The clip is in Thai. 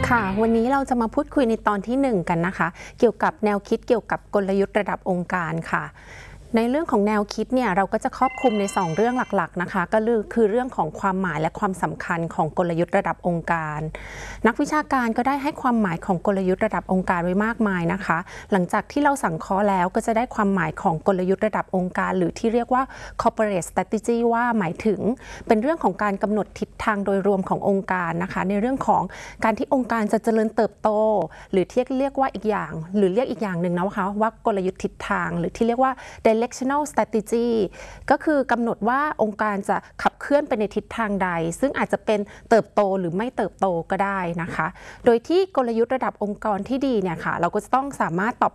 ค่ะวันนี้เราจะมาพูดคุยในตอนที่1กันนะคะเกี่ยวกับแนวคิดเกี่ยวกับกลยุทธ์ระดับองค์การค่ะในเรื่องของแนวคิดเนี่ยเราก็จะครอบคลุมใน2เรื่องหลักๆนะคะก็คือเรื่องของความหมายและความสำคัญของกลยุทธ์ระดับองค์การนักวิชาการก็ได้ให้ความหมายของกลยุทธ์ระดับองค์การไว้มากมายนะคะหลังจากที่เราสังเคราะห์แล้วก็จะได้ความหมายของกลยุทธ์ระดับองค์การหรือที่เรียกว่า corporate strategy ว่าหมายถึงเป็นเรื่องของการกำหนดทิศทางโดยรวมขององค์การนะคะในเรื่องของการที่องค์การจะเจริญเติบโตหรือที่เรียกว่าอีกอย่างหรือเรียกอีกอย่างหนึ่งนะคะว่ากลยุทธ์ทิศทางหรือที่เรียกว่า directional strategy ก็คือกำหนดว่าองค์การจะขับเคลื่อนไปในทิศทางใดซึ่งอาจจะเป็นเติบโตหรือไม่เติบโตก็ได้นะคะโดยที่กลยุทธ์ระดับองค์กรที่ดีเนี่ยค่ะเราก็จะต้องสามารถตอบ